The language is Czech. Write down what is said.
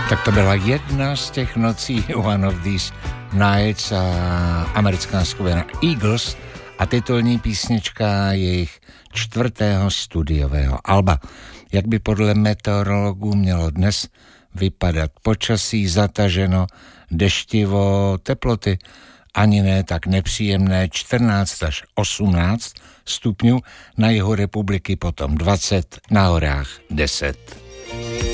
Tak to byla jedna z těch nocí One of These Nights a americká skupina Eagles a titulní písnička jejich 4. studiového alba. Jak by podle meteorologů mělo dnes vypadat počasí, zataženo, deštivo, teploty ani ne tak nepříjemné 14 až 18 stupňů, na jihu republiky potom 20, na horách 10.